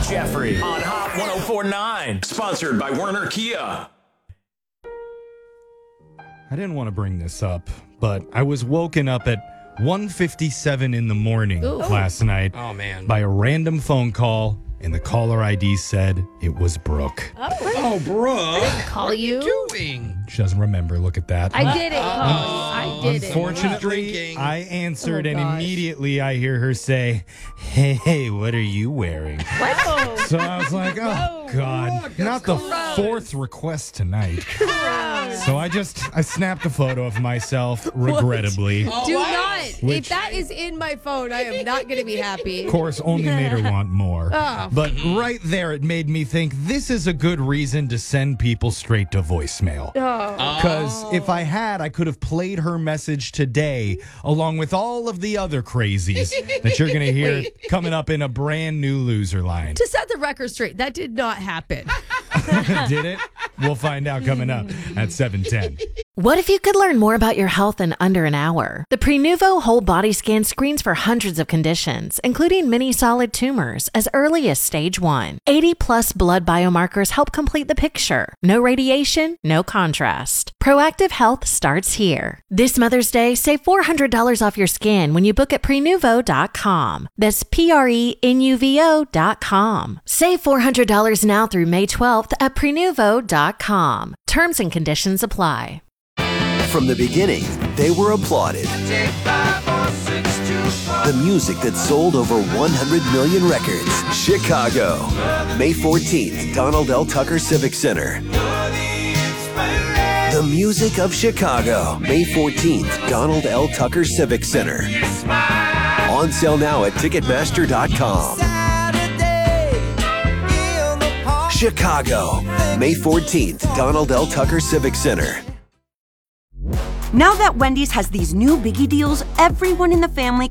Jeffrey on Hot 104.9. Sponsored by Werner Kia. I didn't want to bring this up, but I was woken up at 1:57 in the morning last night by a random phone call, and the caller ID said it was Brooke. Oh, Brooke. Call you? What are you doing? She doesn't remember. Look at that. I did it. I did it. Unfortunately, I answered, and immediately I hear her say, "Hey, what are you wearing?" What? So I was like, oh, God, not the fourth request tonight. So I snapped a photo of myself, regrettably. Do not. If that is in my phone, I am not going to be happy. Of course, only made her want more. But right there, it made me think this is a good reason to send people straight to voicemail. Because if I had, I could have played her message today along with all of the other crazies that you're going to hear coming up in a brand new loser line. To set the record straight, that did not happen. Did it? We'll find out coming up at 7:10. What if you could learn more about your health in under an hour? The Prenuvo Whole Body Scan screens for hundreds of conditions, including many solid tumors, as early as stage 1. 80-plus blood biomarkers help complete the picture. No radiation, no contrast. Proactive health starts here. This Mother's Day, save $400 off your scan when you book at Prenuvo.com. That's Prenuvo.com. Save $400 now through May 12th at Prenuvo.com. Terms and conditions apply. From the beginning, they were applauded. The music that sold over 100 million records. Chicago. May 14th, Donald L. Tucker Civic Center. The music of Chicago. May 14th, Donald L. Tucker Civic Center. On sale now at Ticketmaster.com. Chicago. May 14th, Donald L. Tucker Civic Center. Now that Wendy's has these new Biggie deals, everyone in the family